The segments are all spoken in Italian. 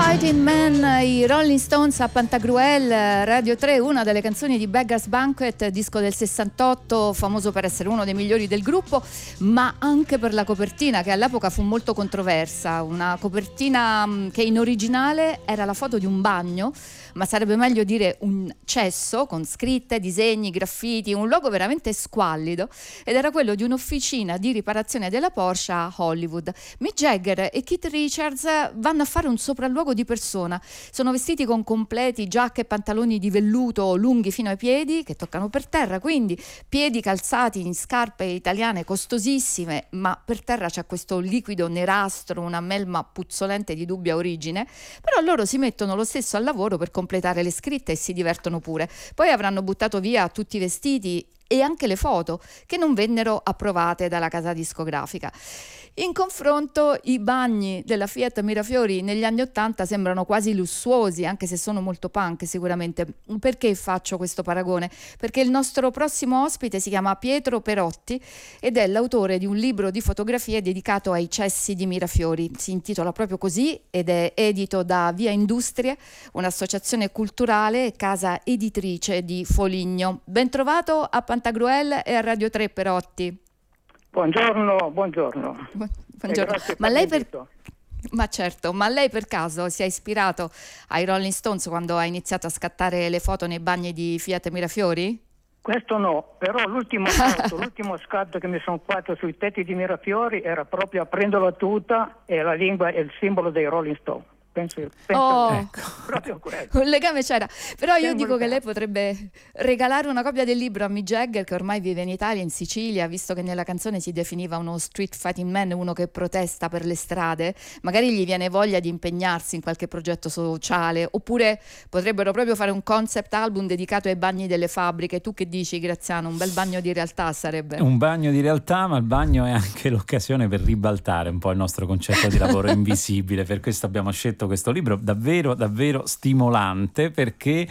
Fighting Man, i Rolling Stones a Pantagruel, Radio 3, una delle canzoni di Beggars Banquet, disco del 68, famoso per essere uno dei migliori del gruppo, ma anche per la copertina che all'epoca fu molto controversa, una copertina che in originale era la foto di un bagno, ma sarebbe meglio dire un cesso con scritte, disegni, graffiti, un logo veramente squallido, ed era quello di un'officina di riparazione della Porsche a Hollywood. Mick Jagger e Keith Richards vanno a fare un sopralluogo di persona, sono vestiti con completi, giacche e pantaloni di velluto lunghi fino ai piedi che toccano per terra, quindi piedi calzati in scarpe italiane costosissime, ma per terra c'è questo liquido nerastro, una melma puzzolente di dubbia origine, però loro si mettono lo stesso al lavoro per completare le scritte e si divertono pure. Poi avranno buttato via tutti i vestiti e anche le foto che non vennero approvate dalla casa discografica. In confronto i bagni della Fiat Mirafiori negli anni '80 sembrano quasi lussuosi, anche se sono molto punk sicuramente. Perché faccio questo paragone? Perché il nostro prossimo ospite si chiama Pietro Perotti ed è l'autore di un libro di fotografie dedicato ai cessi di Mirafiori. Si intitola proprio così ed è edito da Via Industrie, un'associazione culturale e casa editrice di Foligno. Ben trovato a Pantagruel e a Radio 3, Perotti. Buongiorno. Buongiorno. Ma certo, ma lei per caso si è ispirato ai Rolling Stones quando ha iniziato a scattare le foto nei bagni di Fiat Mirafiori? Questo no, però l'ultimo scatto che mi sono fatto sui tetti di Mirafiori era proprio aprendo la tuta e la lingua e il simbolo dei Rolling Stones. Penso proprio questo. Un legame c'era, però io dico che lei potrebbe regalare una copia del libro a Mick Jagger, che ormai vive in Italia, in Sicilia, visto che nella canzone si definiva uno street fighting man, uno che protesta per le strade. Magari gli viene voglia di impegnarsi in qualche progetto sociale, oppure potrebbero proprio fare un concept album dedicato ai bagni delle fabbriche. Tu che dici, Graziano? Un bel bagno di realtà sarebbe. Un bagno di realtà, ma il bagno è anche l'occasione per ribaltare un po' il nostro concetto di lavoro invisibile. Per questo abbiamo scelto questo libro davvero stimolante, perché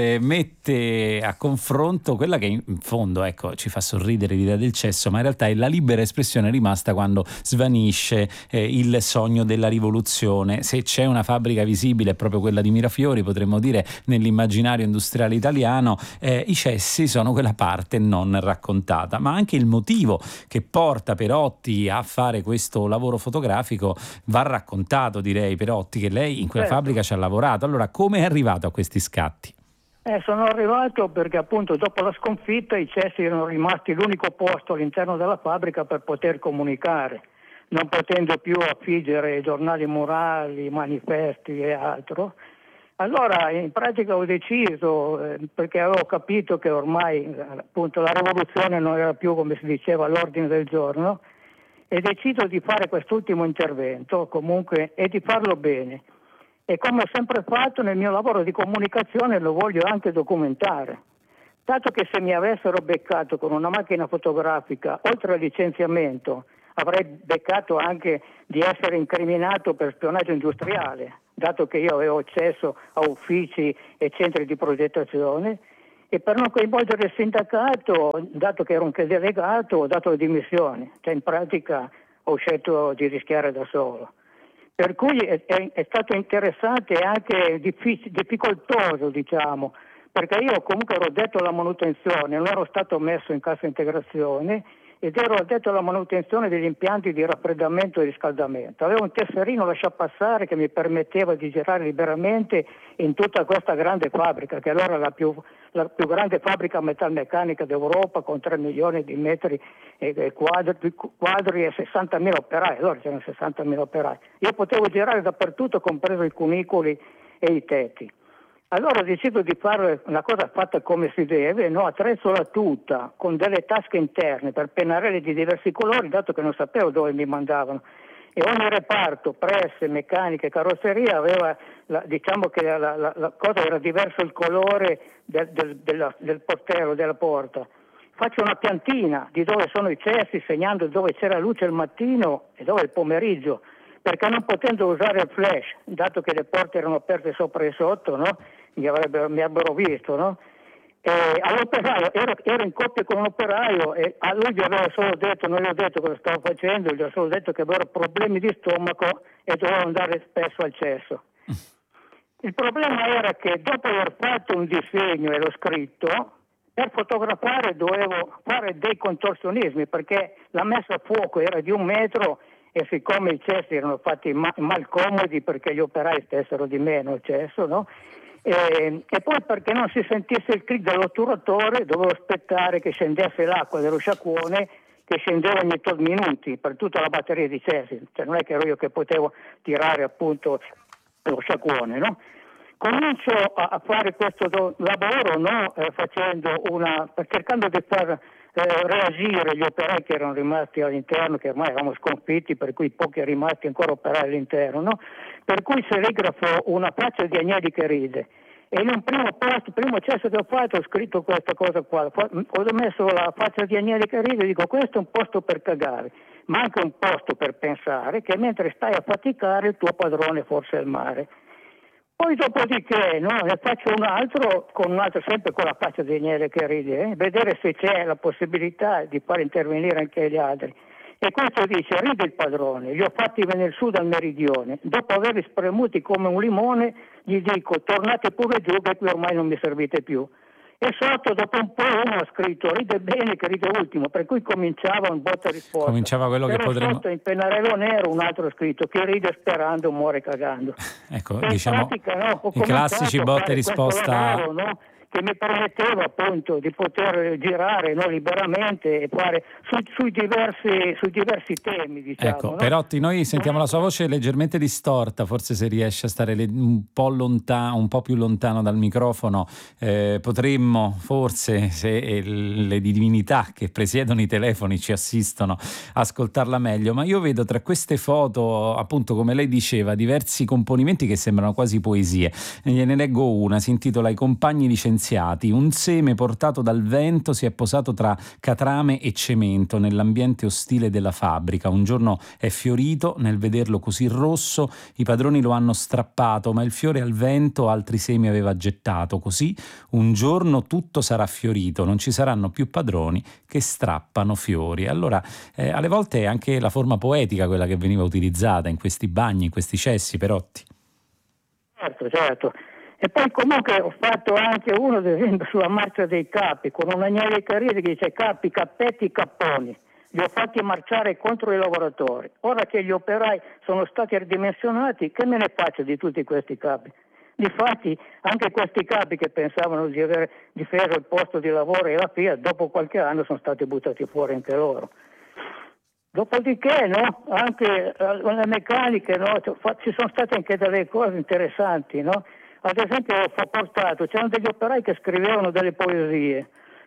mette a confronto quella che in fondo, ecco, ci fa sorridere l'idea del cesso, ma in realtà è la libera espressione rimasta quando svanisce il sogno della rivoluzione. Se c'è una fabbrica visibile è proprio quella di Mirafiori, potremmo dire, nell'immaginario industriale italiano. I cessi sono quella parte non raccontata, ma anche il motivo che porta Perotti a fare questo lavoro fotografico va raccontato, direi, Perotti, che lei in quella fabbrica ci ha lavorato. Allora, come è arrivato a questi scatti? Sono arrivato perché appunto dopo la sconfitta i cessi erano rimasti l'unico posto all'interno della fabbrica per poter comunicare, non potendo più affiggere giornali murali, manifesti e altro. Allora in pratica ho deciso, perché avevo capito che ormai appunto la rivoluzione non era più, come si diceva, all'ordine del giorno, e deciso di fare quest'ultimo intervento comunque e di farlo bene. E come ho sempre fatto nel mio lavoro di comunicazione lo voglio anche documentare. Dato che se mi avessero beccato con una macchina fotografica, oltre al licenziamento, avrei beccato anche di essere incriminato per spionaggio industriale, dato che io avevo accesso a uffici e centri di progettazione, e per non coinvolgere il sindacato, dato che ero anche delegato, ho dato le dimissioni. Cioè in pratica ho scelto di rischiare da solo. Per cui è stato interessante e anche difficoltoso, diciamo, perché io comunque ero addetto alla manutenzione, non ero stato messo in cassa integrazione ed ero addetto alla manutenzione degli impianti di raffreddamento e riscaldamento. Avevo un tesserino lasciapassare che mi permetteva di girare liberamente in tutta questa grande fabbrica, che allora era la più grande fabbrica metalmeccanica d'Europa, con 3 milioni di metri quadri e 60.000 operai. Allora c'erano 60.000 operai. Io potevo girare dappertutto, compreso i cunicoli e i tetti. Allora ho deciso di fare una cosa fatta come si deve, no? Attrezzo la tuta con delle tasche interne per pennarelli di diversi colori, dato che non sapevo dove mi mandavano. E ogni reparto, presse, meccanica e carrozzeria aveva, diciamo che la cosa era diverso il colore del portello, della porta. Faccio una piantina di dove sono i cessi, segnando dove c'era luce il mattino e dove il pomeriggio, perché non potendo usare il flash, dato che le porte erano aperte sopra e sotto, no? Mi avrebbero visto, no? All'operaio, ero in coppia con un operaio e a lui gli avevo solo detto, non gli ho detto cosa stavo facendo, gli ho solo detto che avevo problemi di stomaco e dovevo andare spesso al cesso. Il problema era che dopo aver fatto un disegno e l'ho scritto, per fotografare dovevo fare dei contorsionismi, perché la messa a fuoco era di 1 metro e siccome i cessi erano fatti mal comodi perché gli operai stessero di meno il cesso, no? E poi perché non si sentisse il click dell'otturatore dovevo aspettare che scendesse l'acqua dello sciacquone, che scendeva ogni tot minuti per tutta la batteria di cessi, cioè non è che ero io che potevo tirare appunto lo sciacquone, no? Comincio a fare questo lavoro, no? Cercando di far reagire gli operai che erano rimasti all'interno, che ormai eravamo sconfitti, per cui pochi rimasti ancora operai all'interno, no? Per cui serigrafo una faccia di Agnelli che ride. E in un primo cesso che ho fatto ho scritto questa cosa qua, ho messo la faccia di Agnelli che ride e dico questo è un posto per cagare, ma anche un posto per pensare che mentre stai a faticare il tuo padrone forse è il mare. Poi dopodiché ne faccio un altro sempre con la faccia di Agnelli che ride, vedere se c'è la possibilità di far intervenire anche gli altri. E questo dice, ride il padrone, li ho fatti venire su dal meridione, dopo averli spremuti come un limone, gli dico, tornate pure giù che qui ormai non mi servite più. E sotto, dopo un po', uno ha scritto, ride bene che ride ultimo, per cui cominciava un botta e risposta. Cominciava quello che potremmo... Sotto, in pennarello nero, un altro ha scritto, che ride sperando, muore cagando. Ecco, e diciamo, in pratica, i classici botta e risposta... lavoro, no? Che mi permetteva appunto di poter girare liberamente e fare sui diversi temi, diciamo. Ecco, no? Perotti, noi sentiamo la sua voce leggermente distorta, forse se riesce a stare un po' lontano, un po' più lontano dal microfono, potremmo forse, se le divinità che presiedono i telefoni ci assistono, ascoltarla meglio. Ma io vedo tra queste foto, appunto come lei diceva, diversi componimenti che sembrano quasi poesie. Ne leggo una, si intitola I compagni licenziati. Un seme portato dal vento si è posato tra catrame e cemento nell'ambiente ostile della fabbrica. Un giorno è fiorito, nel vederlo così rosso i padroni lo hanno strappato, ma il fiore al vento altri semi aveva gettato. Così un giorno tutto sarà fiorito, non ci saranno più padroni che strappano fiori. Allora alle volte è anche la forma poetica quella che veniva utilizzata in questi bagni, in questi cessi, Perotti. Certo. E poi comunque ho fatto anche uno, ad esempio, sulla marcia dei capi, con un Agnelli che ride che dice capi, cappetti, capponi. Li ho fatti marciare contro i lavoratori. Ora che gli operai sono stati ridimensionati, che me ne faccio di tutti questi capi? Difatti anche questi capi che pensavano di aver difeso il posto di lavoro e la Fiat, dopo qualche anno sono stati buttati fuori anche loro. Dopodiché, no? Anche le meccaniche, no? Ci sono state anche delle cose interessanti, no? Ad esempio c'erano degli operai che scrivevano delle poesie,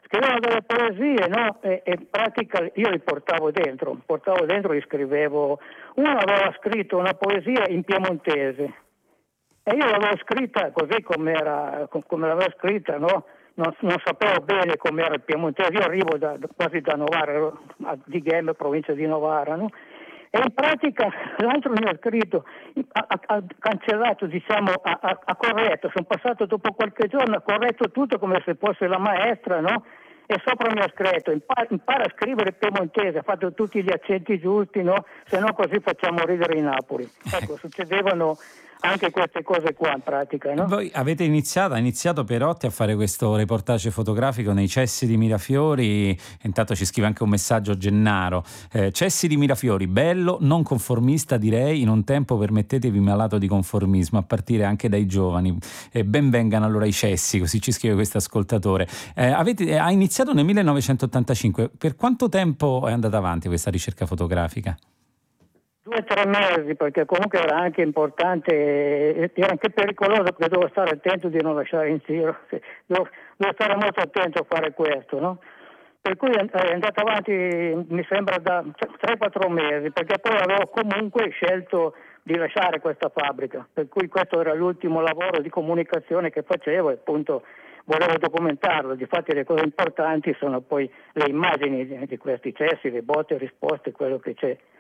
no? E in pratica io li portavo dentro, li scrivevo. Uno aveva scritto una poesia in piemontese e io l'avevo scritta così come l'aveva scritta, no? Non sapevo bene com'era il piemontese, io arrivo quasi da Novara, di Ghemme, provincia di Novara, no? E in pratica l'altro mi ha scritto, ha cancellato, diciamo, ha corretto, sono passato dopo qualche giorno, ha corretto tutto come se fosse la maestra, no? E sopra mi ha scritto, impara a scrivere piemontese, ha fatto tutti gli accenti giusti, no? Se no così facciamo ridere i Napoli. Ecco, succedevano anche queste cose qua in pratica, no? Voi ha iniziato Perotti a fare questo reportage fotografico nei cessi di Mirafiori. Intanto ci scrive anche un messaggio Gennaro, cessi di Mirafiori, bello, non conformista direi, in un tempo permettetevi malato di conformismo, a partire anche dai giovani, ben vengano allora i cessi, così ci scrive questo ascoltatore. Ha iniziato nel 1985, per quanto tempo è andata avanti questa ricerca fotografica? 2 o 3 mesi, perché comunque era anche importante, era anche pericoloso, perché dovevo stare attento di non lasciare in giro, devo stare molto attento a fare questo, no? Per cui è andato avanti, mi sembra, da 3-4 mesi, perché poi avevo comunque scelto di lasciare questa fabbrica, per cui questo era l'ultimo lavoro di comunicazione che facevo e appunto volevo documentarlo. Difatti le cose importanti sono poi le immagini di questi cessi, le botte e risposte, quello che c'è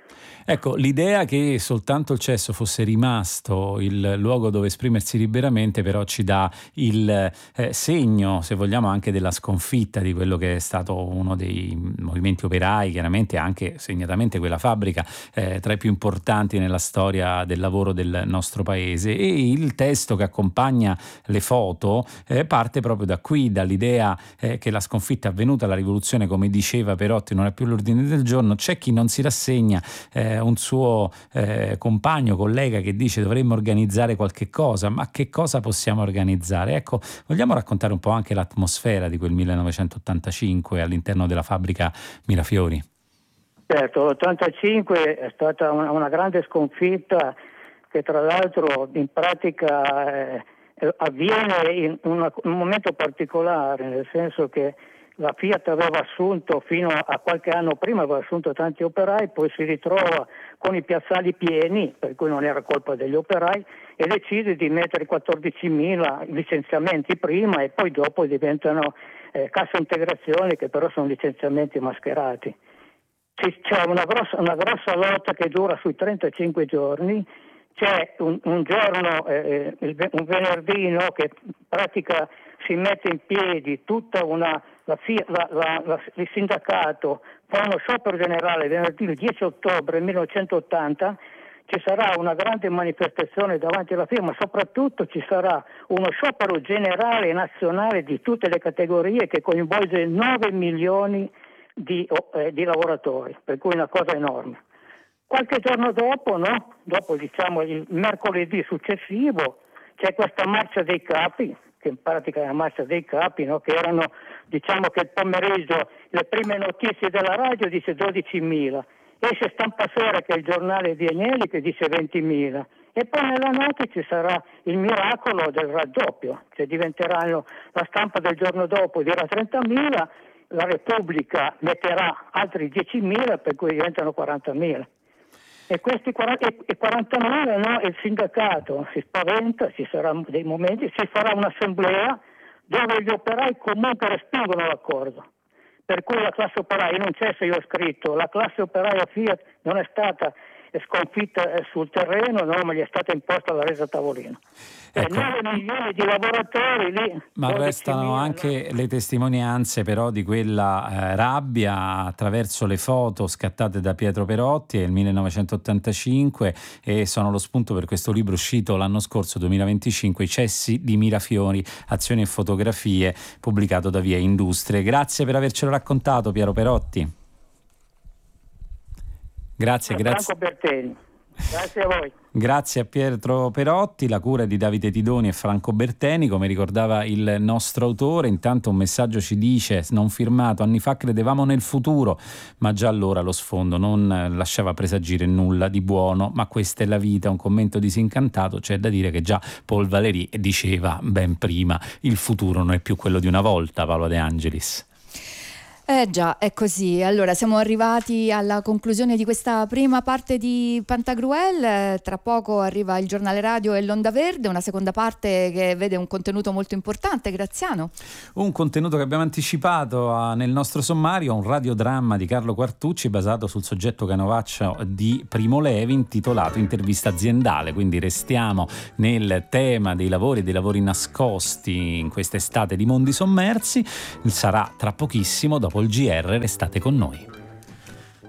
Ecco, l'idea che soltanto il cesso fosse rimasto il luogo dove esprimersi liberamente però ci dà il segno, se vogliamo, anche della sconfitta di quello che è stato uno dei movimenti operai, chiaramente anche segnatamente quella fabbrica tra i più importanti nella storia del lavoro del nostro paese, e il testo che accompagna le foto parte proprio da qui, dall'idea che la sconfitta è avvenuta, la rivoluzione, come diceva Perotti, non è più l'ordine del giorno, c'è chi non si rassegna, un suo compagno, collega, che dice dovremmo organizzare qualche cosa, ma che cosa possiamo organizzare? Ecco, vogliamo raccontare un po' anche l'atmosfera di quel 1985 all'interno della fabbrica Mirafiori? Certo, l'85 è stata una grande sconfitta che tra l'altro in pratica avviene in un momento particolare, nel senso che la Fiat aveva assunto fino a qualche anno prima, aveva assunto tanti operai, poi si ritrova con i piazzali pieni, per cui non era colpa degli operai, e decide di mettere 14.000 licenziamenti prima e poi dopo diventano cassa integrazione, che però sono licenziamenti mascherati. C'è una grossa lotta che dura sui 35 giorni. C'è un giorno, un venerdì, no, che in pratica si mette in piedi tutta il sindacato, fa uno sciopero generale venerdì il 10 ottobre 1980, ci sarà una grande manifestazione davanti alla Fiat, ma soprattutto ci sarà uno sciopero generale nazionale di tutte le categorie che coinvolge 9 milioni di lavoratori, per cui una cosa enorme. Qualche giorno dopo, dopo diciamo il mercoledì successivo, c'è questa marcia dei capi, che in pratica è la marcia dei capi, che erano, diciamo che il pomeriggio, le prime notizie della radio dice 12.000, esce Stampa Sera, che è il giornale di Agnelli, che dice 20.000, e poi nella notte ci sarà il miracolo del raddoppio, cioè diventeranno, la Stampa del giorno dopo dirà 30.000, la Repubblica metterà altri 10.000, per cui diventano 40.000. E questi 40.000, il sindacato si spaventa, ci saranno dei momenti, si farà un'assemblea dove gli operai comunque respingono l'accordo. Per cui la classe operaia, non c'è, se io ho scritto, la classe operaia Fiat non è stata sconfitta sul terreno, ma gli è stata imposta la resa a tavolino. Ecco. 9 milioni di lavoratori lì. Ma restano anche le testimonianze però di quella rabbia attraverso le foto scattate da Pietro Perotti nel 1985, e sono lo spunto per questo libro uscito l'anno scorso, 2025, I cessi di Mirafiori, azioni e fotografie, pubblicato da Via Industrie. Grazie per avercelo raccontato, Piero Perotti. Grazie. Franco Berteni. Grazie a voi. Grazie a Pietro Perotti, la cura è di Davide Tidoni e Franco Berteni, come ricordava il nostro autore. Intanto un messaggio ci dice, non firmato: anni fa credevamo nel futuro, ma già allora lo sfondo non lasciava presagire nulla di buono, ma questa è la vita. Un commento disincantato. C'è da dire che già Paul Valéry diceva ben prima: il futuro non è più quello di una volta, Paolo De Angelis. Già, è così. Allora, siamo arrivati alla conclusione di questa prima parte di Pantagruel. Tra poco arriva il giornale radio e l'Onda Verde, una seconda parte che vede un contenuto molto importante. Graziano. Un contenuto che abbiamo anticipato nel nostro sommario, un radiodramma di Carlo Quartucci basato sul soggetto canovaccio di Primo Levi intitolato Intervista aziendale. Quindi restiamo nel tema dei lavori nascosti in quest'estate di Mondi Sommersi. Sarà tra pochissimo, dopo il GR. Restate con noi.